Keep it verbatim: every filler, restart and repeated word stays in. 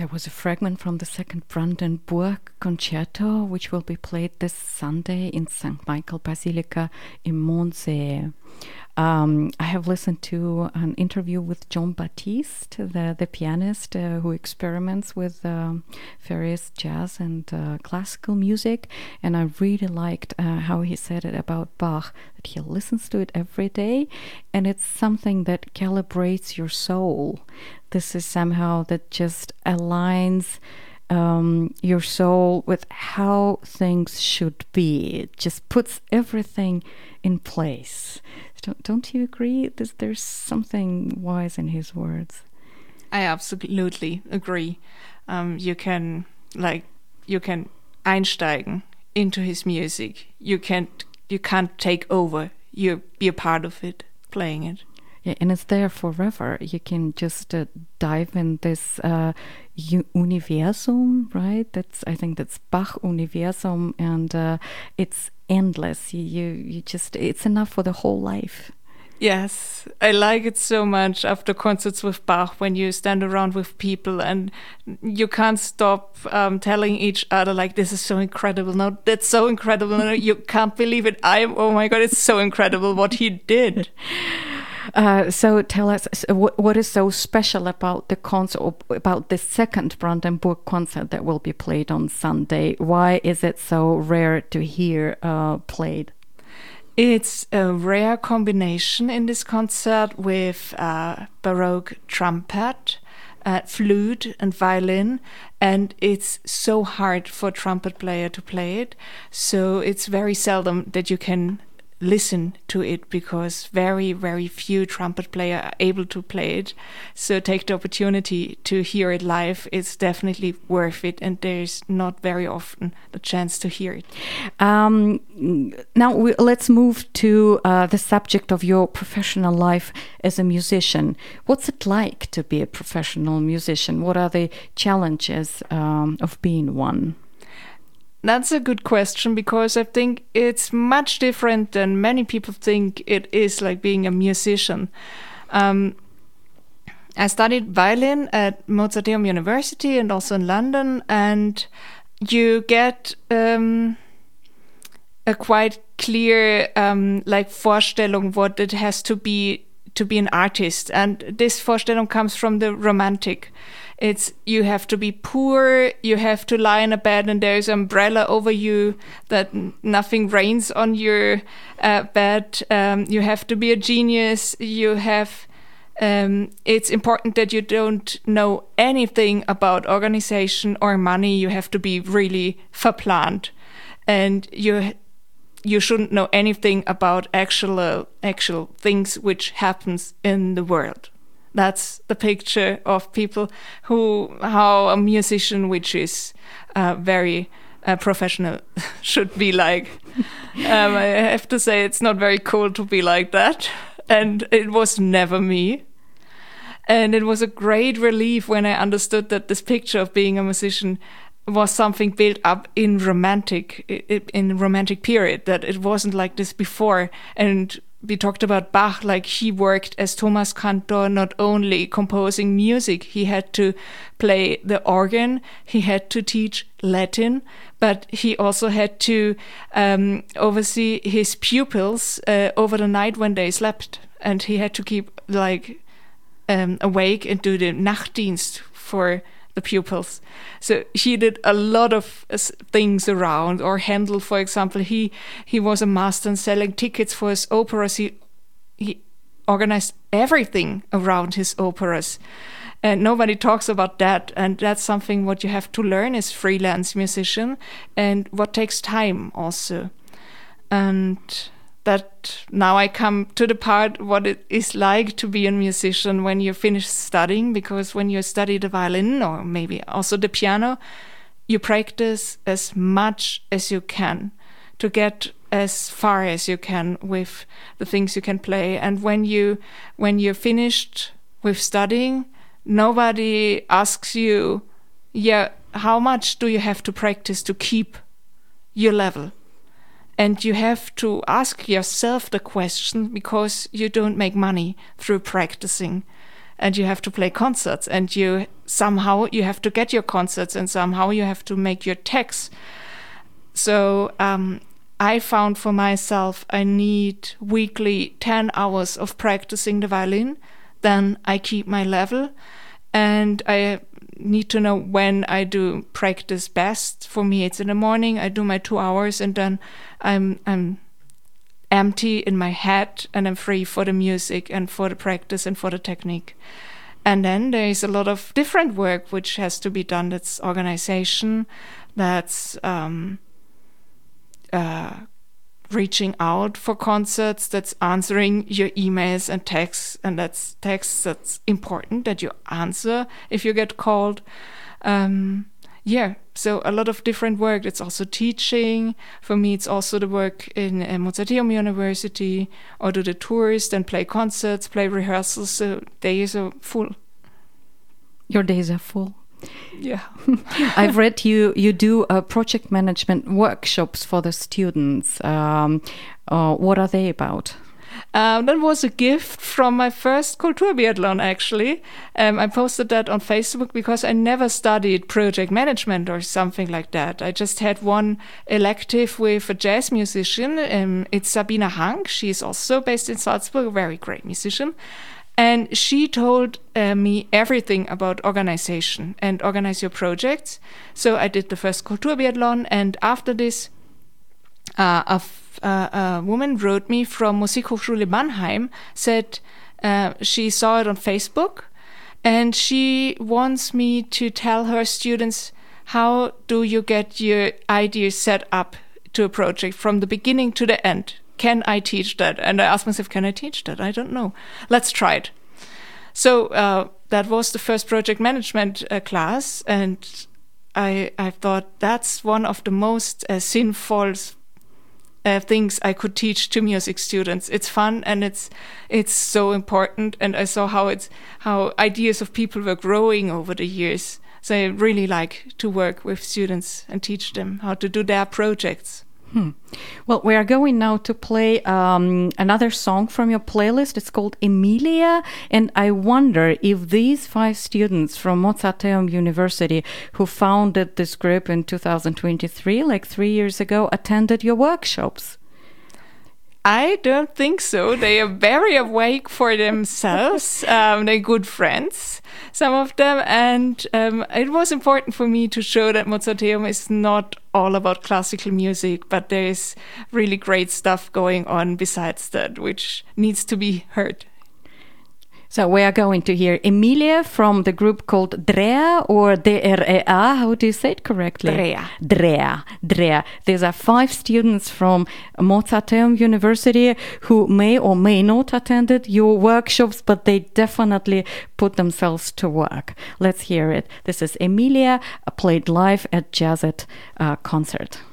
there was a fragment from the second Brandenburg Concerto, which will be played this Sunday in Saint Michael Basilica in Mondsee. Um, I have listened to an interview with Jon Batiste, the, the pianist uh, who experiments with um, various jazz and uh, classical music, and I really liked uh, how he said it about Bach, that he listens to it every day, and it's something that calibrates your soul. This is somehow that just aligns um, your soul with how things should be. It just puts everything in place. Don't, don't you agree? There's, there's something wise in his words. I absolutely agree. Um, you can like you can einsteigen into his music. You can't you can't take over. You be a part of it, playing it. Yeah, and it's there forever. You can just uh, dive in this uh, u- universum, right? That's I think that's Bach universum, and uh, it's endless. You, you you just it's enough for the whole life. Yes, I like it so much after concerts with Bach, when you stand around with people and you can't stop um, telling each other like, this is so incredible. No, that's so incredible. No, you can't believe it. I am. Oh my God, it's so incredible what he did. Uh, so tell us, so what, what is so special about the concert, or about the second Brandenburg concert that will be played on Sunday? Why is it so rare to hear uh, played? It's a rare combination in this concert with uh, Baroque trumpet, uh, flute and violin, and it's so hard for a trumpet player to play it. So it's very seldom that you can listen to it, because very, very few trumpet players are able to play it. So take the opportunity to hear it live. It's definitely worth it, and there's not very often the chance to hear it. Um, now we, let's move to uh, the subject of your professional life as a musician. What's it like to be a professional musician? What are the challenges um, of being one? That's a good question, because I think it's much different than many people think it is, like being a musician. Um, I studied violin at Mozarteum University and also in London, and you get um, a quite clear um, like Vorstellung what it has to be to be an artist, and this Vorstellung comes from the Romantic. It's you have to be poor, you have to lie in a bed and there's an umbrella over you that n- nothing rains on your uh, bed. Um, you have to be a genius. You have. Um, it's important that you don't know anything about organization or money. You have to be really verplant, and you you shouldn't know anything about actual uh, actual things which happens in the world. That's the picture of people who, how a musician, which is uh, very uh, professional, should be like. um, I have to say, it's not very cool to be like that. And it was never me. And it was a great relief when I understood that this picture of being a musician was something built up in romantic, in romantic period, that it wasn't like this before. And we talked about Bach, like he worked as Thomas Cantor, not only composing music, he had to play the organ, he had to teach Latin, but he also had to um, oversee his pupils uh, over the night when they slept, and he had to keep like um, awake and do the Nachtdienst for the pupils. So he did a lot of uh, things around. Or Handel, for example, he he was a master in selling tickets for his operas. He he organized everything around his operas, and nobody talks about that. And that's something what you have to learn as freelance musician, and what takes time also. And that now I come to the part what it is like to be a musician when you finish studying, because when you study the violin or maybe also the piano, you practice as much as you can to get as far as you can with the things you can play. And when you when you're finished with studying, nobody asks you, yeah, how much do you have to practice to keep your level? And you have to ask yourself the question, because you don't make money through practicing. and you have to play concerts, and you somehow you have to get your concerts, and somehow you have to make your texts. So um, I found for myself I need weekly ten hours of practicing the violin. Then I keep my level, and I need to know when I do practice best. For me, it's in the morning. I do my two hours, and then I'm I'm empty in my head, and I'm free for the music and for the practice and for the technique. And then there is a lot of different work which has to be done. That's organization, that's um, uh, reaching out for concerts, that's answering your emails and texts, and that's texts that's important that you answer if you get called. Um, yeah, so a lot of different work. It's also teaching. For me, it's also the work in uh, Mozarteum University, or do the tours, then play concerts, play rehearsals. So days are full. Your days are full. Yeah. I've read you you do uh, project management workshops for the students. Um, uh, what are they about? Um, that was a gift from my first Kulturbiathlon, actually. Um, I posted that on Facebook because I never studied project management or something like that. I just had one elective with a jazz musician. Um, it's Sabina Hank. She's also based in Salzburg, a very great musician. And she told uh, me everything about organization and organize your projects. So I did the first Kulturbiathlon, and after this, uh, a, f- uh, a woman wrote me from Musikhochschule Mannheim, said uh, she saw it on Facebook, and she wants me to tell her students, how do you get your ideas set up to a project from the beginning to the end? Can I teach that? And I asked myself, can I teach that? I don't know. Let's try it. So uh, that was the first project management uh, class. And I I thought that's one of the most uh, sinful uh, things I could teach to music students. It's fun, and it's it's so important. And I saw how it's how ideas of people were growing over the years. So I really like to work with students and teach them how to do their projects. Hmm. Well, we are going now to play um, another song from your playlist. It's called Emilia, and I wonder if these five students from Mozarteum University who founded this group in two thousand twenty-three, like three years ago, attended your workshops. I don't think so. They are very awake for themselves. um, they're good friends, some of them. And um, it was important for me to show that Mozarteum is not all about classical music, but there is really great stuff going on besides that, which needs to be heard. So we are going to hear Emilia from the group called Drea, or D R E A. How do you say it correctly? Drea. Drea. Drea. These are five students from Mozarteum University who may or may not attended your workshops, but they definitely put themselves to work. Let's hear it. This is Emilia, played live at Jazzet uh, concert.